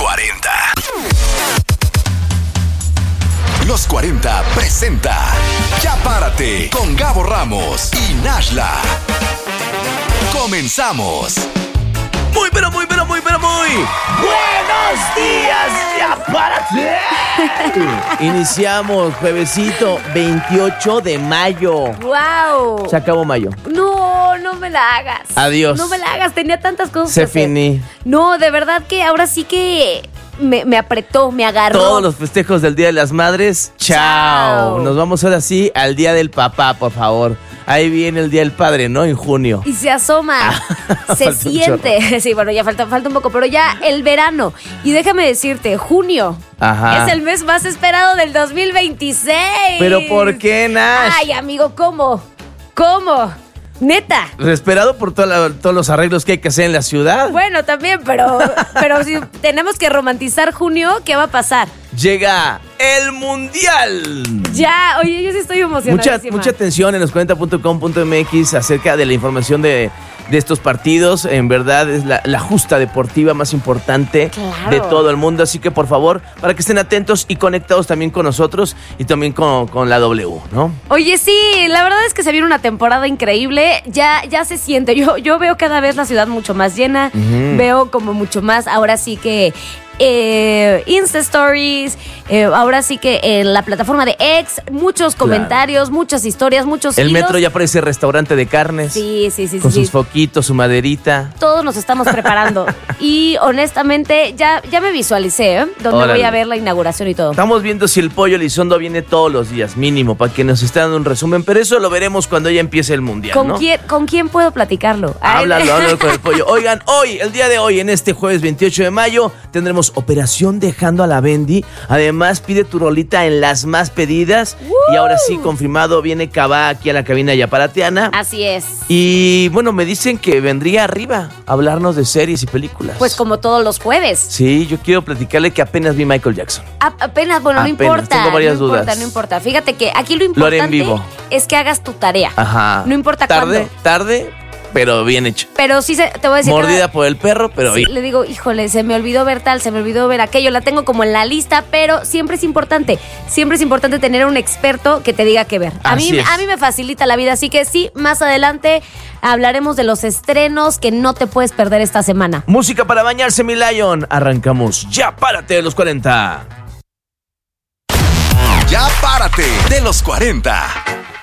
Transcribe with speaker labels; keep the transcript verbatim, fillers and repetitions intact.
Speaker 1: cuarenta. Los cuarenta presenta Ya Párate con Gabo Ramos y Nashla. Comenzamos.
Speaker 2: Muy, pero muy, pero muy, pero muy buenos días, Ya Párate. Iniciamos juevesito veintiocho de mayo.
Speaker 3: ¡Wow!
Speaker 2: Se acabó mayo.
Speaker 3: No, no me la hagas.
Speaker 2: Adiós.
Speaker 3: No me la hagas, tenía tantas cosas
Speaker 2: Se
Speaker 3: que hacer.
Speaker 2: finí.
Speaker 3: No, de verdad que ahora sí que me, me apretó, me agarró.
Speaker 2: Todos los festejos del Día de las Madres, chao.
Speaker 3: Chao.
Speaker 2: Nos vamos ahora sí al Día del Papá, por favor. Ahí viene el Día del Padre, ¿no? En junio.
Speaker 3: Y se asoma,
Speaker 2: Ah,
Speaker 3: se
Speaker 2: falta un
Speaker 3: siente. Sí, bueno, ya falta, falta un poco, pero ya el verano. Y déjame decirte, junio
Speaker 2: Ajá.
Speaker 3: es el mes más esperado del dos mil veintiséis.
Speaker 2: ¿Pero por qué, Nash?
Speaker 3: Ay, amigo, ¿cómo? ¿Cómo? Neta.
Speaker 2: Esperado por toda la- todos los arreglos que hay que hacer en la ciudad.
Speaker 3: Bueno, también, pero, pero si tenemos que romantizar junio, ¿qué va a pasar?
Speaker 2: Llega el Mundial.
Speaker 3: Ya, oye, yo sí estoy
Speaker 2: Mucha,
Speaker 3: emocionadísima.
Speaker 2: mucha atención en los cuarenta punto com punto m x acerca de la información de, de estos partidos. En verdad es la, la justa deportiva más importante
Speaker 3: Claro.
Speaker 2: de todo el mundo. Así que por favor, para que estén atentos y conectados también con nosotros y también con, con la W, ¿no?
Speaker 3: Oye, sí, la verdad es que se viene una temporada increíble. Ya, ya se siente. Yo, yo veo cada vez la ciudad mucho más llena.
Speaker 2: Ujú.
Speaker 3: Veo como mucho más. Ahora sí que eh, Insta Stories. eh, ahora sí que en la plataforma de X, muchos comentarios, muchas historias, muchos
Speaker 2: El
Speaker 3: hilos.
Speaker 2: metro ya parece restaurante de carnes.
Speaker 3: Sí, sí, sí,
Speaker 2: Con
Speaker 3: sí.
Speaker 2: sus foquitos, su maderita.
Speaker 3: Todos nos estamos preparando. Y honestamente, ya, ya me visualicé, ¿eh? Donde
Speaker 2: Órale.
Speaker 3: voy a ver la inauguración y todo.
Speaker 2: Estamos viendo si el pollo Elizondo viene todos los días, mínimo, para que nos esté dando un resumen. Pero eso lo veremos cuando ya empiece el Mundial,
Speaker 3: ¿Con,
Speaker 2: ¿no?
Speaker 3: quién, ¿Con quién puedo platicarlo? Ay,
Speaker 2: Háblalo, háblalo con el pollo. Oigan, hoy, el día de hoy, en este jueves veintiocho de mayo, tendremos Operación Dejando a la Bendy. Además, pide tu rolita en las más pedidas.
Speaker 3: ¡Woo!
Speaker 2: Y ahora sí, confirmado, viene Cabá aquí a la cabina yaparateana.
Speaker 3: Así es.
Speaker 2: Y bueno, me dicen que vendría arriba a hablarnos de series y películas.
Speaker 3: Pues como todos los jueves.
Speaker 2: Sí, yo quiero platicarle que apenas vi Michael Jackson.
Speaker 3: A- apenas, bueno, no
Speaker 2: Apenas,
Speaker 3: importa.
Speaker 2: tengo varias
Speaker 3: no importa,
Speaker 2: dudas.
Speaker 3: no importa. Fíjate que aquí lo
Speaker 2: Lo haré
Speaker 3: importante
Speaker 2: en vivo.
Speaker 3: es que hagas tu tarea.
Speaker 2: Ajá.
Speaker 3: No importa
Speaker 2: Tarde,
Speaker 3: cuándo.
Speaker 2: tarde, pero bien hecho.
Speaker 3: Pero sí se, te voy a decir.
Speaker 2: Mordida
Speaker 3: cada-
Speaker 2: por el perro, pero
Speaker 3: Sí,
Speaker 2: bien.
Speaker 3: le digo, híjole, se me olvidó ver tal, se me olvidó ver aquello, la tengo como en la lista, pero siempre es importante, siempre es importante tener un experto que te diga qué ver. A mí,
Speaker 2: Así es.
Speaker 3: a mí me facilita la vida, así que sí, más adelante hablaremos de los estrenos que no te puedes perder esta semana.
Speaker 2: Música para bañarse, mi Lion. Arrancamos. Ya párate de los cuarenta.
Speaker 1: Ya Párate de los cuarenta.